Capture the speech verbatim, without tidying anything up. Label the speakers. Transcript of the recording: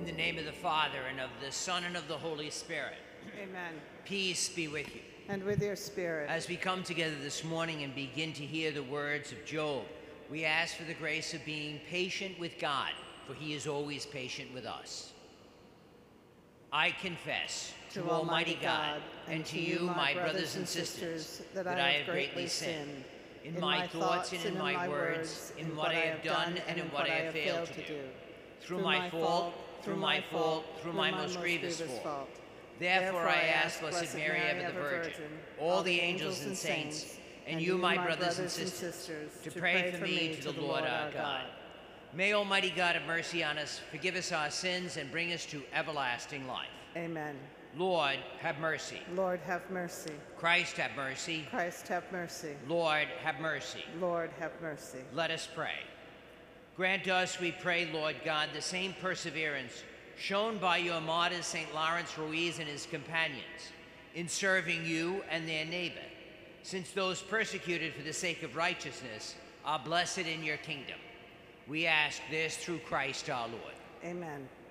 Speaker 1: In the name of the Father, and of the Son, and of the Holy Spirit.
Speaker 2: Amen.
Speaker 1: Peace be with you.
Speaker 2: And with your spirit.
Speaker 1: As we come together this morning and begin to hear the words of Job, we ask for the grace of being patient with God, for he is always patient with us. I confess to, to Almighty God, God and to you, my brothers and sisters, that I have greatly sinned in my thoughts and in my words, in what I have done and in what I have failed to do. Through my fault, through my fault, through my most grievous fault. Therefore I ask Blessed Mary, ever the Virgin, all the angels and saints, and you, my brothers and sisters, to pray for me to the Lord our God. May Almighty God have mercy on us, forgive us our sins, and bring us to everlasting life.
Speaker 2: Amen.
Speaker 1: Lord, have mercy.
Speaker 2: Lord, have mercy.
Speaker 1: Christ, have mercy.
Speaker 2: Christ, have mercy.
Speaker 1: Lord, have mercy.
Speaker 2: Lord, have mercy.
Speaker 1: Let us pray. Grant us, we pray, Lord God, the same perseverance shown by your martyrs, Saint Lawrence Ruiz and his companions, in serving you and their neighbor, since those persecuted for the sake of righteousness are blessed in your kingdom. We ask this through Christ our Lord.
Speaker 2: Amen.